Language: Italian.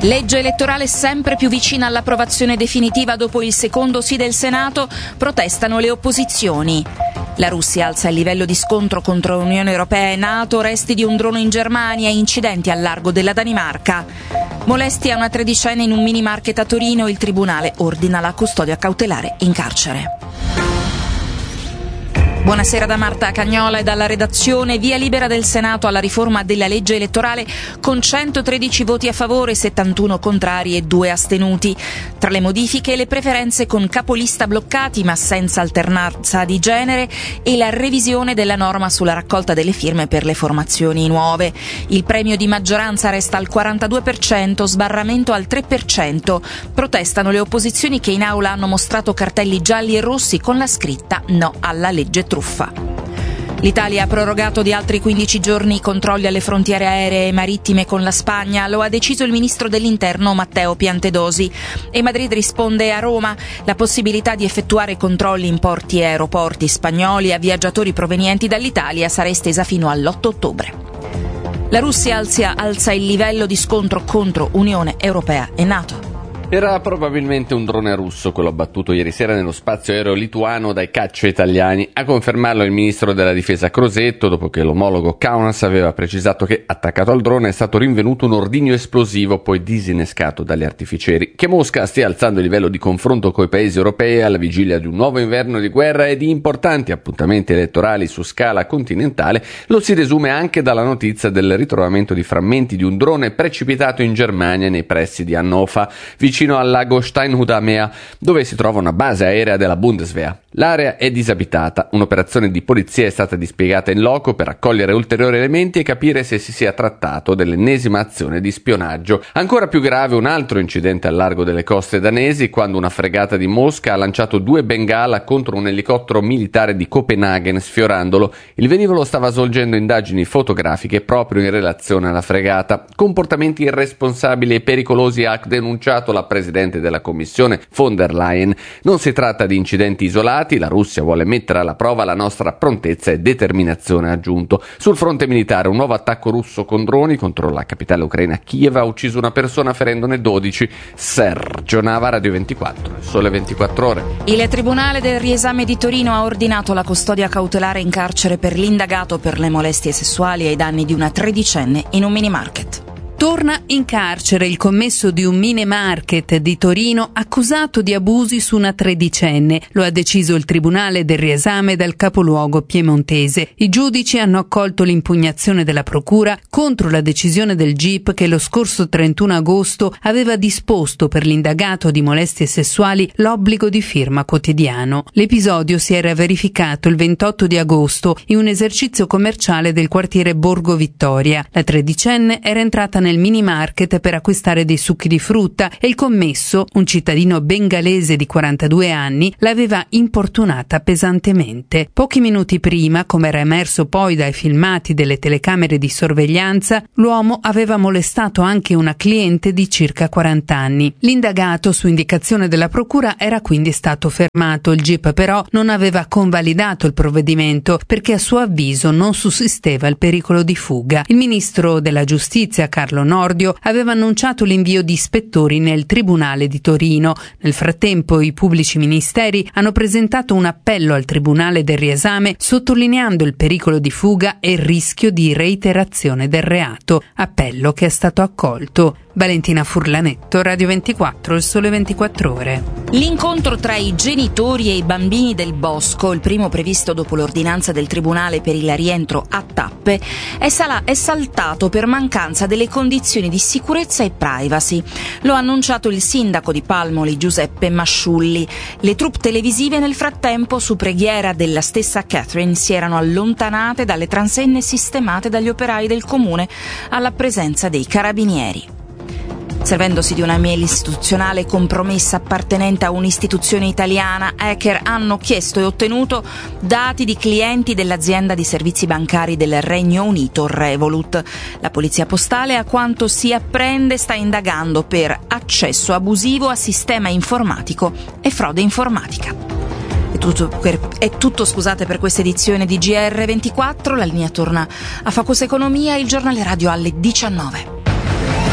Legge elettorale sempre più vicina all'approvazione definitiva dopo il secondo sì del Senato, protestano le opposizioni. La Russia alza il livello di scontro contro l'Unione Europea e NATO, resti di un drone in Germania e incidenti al largo della Danimarca. Molesti a una tredicenne in un mini market a Torino, il tribunale ordina la custodia cautelare in carcere. Buonasera da Marta Cagnola e dalla redazione. Via libera del Senato alla riforma della legge elettorale con 113 voti a favore, 71 contrari e 2 astenuti. Tra le modifiche le preferenze con capolista bloccati ma senza alternanza di genere e la revisione della norma sulla raccolta delle firme per le formazioni nuove. Il premio di maggioranza resta al 42%, sbarramento al 3%. Protestano le opposizioni che in aula hanno mostrato cartelli gialli e rossi con la scritta no alla legge truffa. L'Italia ha prorogato di altri 15 giorni i controlli alle frontiere aeree e marittime con la Spagna, lo ha deciso il ministro dell'Interno Matteo Piantedosi. E Madrid risponde a Roma: la possibilità di effettuare controlli in porti e aeroporti spagnoli a viaggiatori provenienti dall'Italia sarà estesa fino all'8 ottobre. La Russia alza il livello di scontro contro Unione Europea e NATO. Era probabilmente un drone russo quello abbattuto ieri sera nello spazio aereo lituano dai caccia italiani. A confermarlo il ministro della difesa Crosetto, dopo che l'omologo Kaunas aveva precisato che attaccato al drone è stato rinvenuto un ordigno esplosivo poi disinnescato dagli artificieri. Che Mosca stia alzando il livello di confronto coi paesi europei alla vigilia di un nuovo inverno di guerra e di importanti appuntamenti elettorali su scala continentale lo si desume anche dalla notizia del ritrovamento di frammenti di un drone precipitato in Germania nei pressi di Hannover, vicino al lago Steinhudamea, dove si trova una base aerea della Bundeswehr. L'area è disabitata, un'operazione di polizia è stata dispiegata in loco per raccogliere ulteriori elementi e capire se si sia trattato dell'ennesima azione di spionaggio. Ancora più grave un altro incidente al largo delle coste danesi, quando una fregata di Mosca ha lanciato 2 bengala contro un elicottero militare di Copenaghen, sfiorandolo. Il velivolo stava svolgendo indagini fotografiche proprio in relazione alla fregata. Comportamenti irresponsabili e pericolosi ha denunciato la presidente della Commissione von der Leyen. Non si tratta di incidenti isolati, la Russia vuole mettere alla prova la nostra prontezza e determinazione, ha aggiunto. Sul fronte militare un nuovo attacco russo con droni contro la capitale ucraina Kiev ha ucciso una persona ferendone 12. Sergio Nava, Radio 24, Sole 24 Ore. Il Tribunale del Riesame di Torino ha ordinato la custodia cautelare in carcere per l'indagato per le molestie sessuali ai danni di una tredicenne in un mini market. Torna in carcere il commesso di un mini market di Torino accusato di abusi su una tredicenne. Lo ha deciso il Tribunale del Riesame del capoluogo piemontese. I giudici hanno accolto l'impugnazione della procura contro la decisione del GIP che lo scorso 31 agosto aveva disposto per l'indagato di molestie sessuali l'obbligo di firma quotidiano. L'episodio si era verificato il 28 di agosto in un esercizio commerciale del quartiere Borgo Vittoria. La tredicenne era entrata nel mini market per acquistare dei succhi di frutta e il commesso, un cittadino bengalese di 42 anni, l'aveva importunata pesantemente. Pochi minuti prima, come era emerso poi dai filmati delle telecamere di sorveglianza, l'uomo aveva molestato anche una cliente di circa 40 anni. L'indagato, su indicazione della procura, era quindi stato fermato. Il GIP però non aveva convalidato il provvedimento perché a suo avviso non sussisteva il pericolo di fuga. Il ministro della giustizia, Carlo Nordio, aveva annunciato l'invio di ispettori nel Tribunale di Torino. Nel frattempo i pubblici ministeri hanno presentato un appello al Tribunale del Riesame sottolineando il pericolo di fuga e il rischio di reiterazione del reato, appello che è stato accolto. Valentina Furlanetto, Radio 24, Il Sole 24 Ore. L'incontro tra i genitori e i bambini del bosco, il primo previsto dopo l'ordinanza del Tribunale per il rientro a tappe, è saltato per mancanza delle condizioni di sicurezza e privacy. Lo ha annunciato il sindaco di Palmoli, Giuseppe Masciulli. Le troupe televisive nel frattempo, su preghiera della stessa Catherine, si erano allontanate dalle transenne sistemate dagli operai del comune alla presenza dei carabinieri. Servendosi di una mail istituzionale compromessa appartenente a un'istituzione italiana, hacker hanno chiesto e ottenuto dati di clienti dell'azienda di servizi bancari del Regno Unito, Revolut. La polizia postale, a quanto si apprende, sta indagando per accesso abusivo a sistema informatico e frode informatica. È tutto, per questa edizione di GR24. La linea torna a Focus Economia, il giornale radio alle 19.